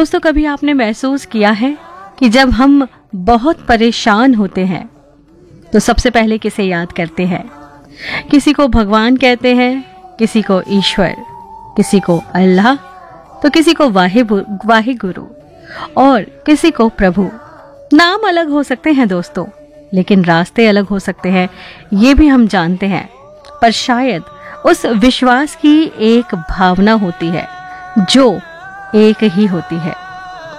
दोस्तों, कभी आपने महसूस किया है कि जब हम बहुत परेशान होते हैं तो सबसे पहले किसे याद करते हैं? किसी को भगवान कहते हैं, किसी को ईश्वर, किसी को अल्लाह, तो किसी को वाहिगुरु और किसी को प्रभु। नाम अलग हो सकते हैं दोस्तों, लेकिन रास्ते अलग हो सकते हैं, ये भी हम जानते हैं। पर शायद उस विश्वास की एक भावना होती है जो एक ही होती है।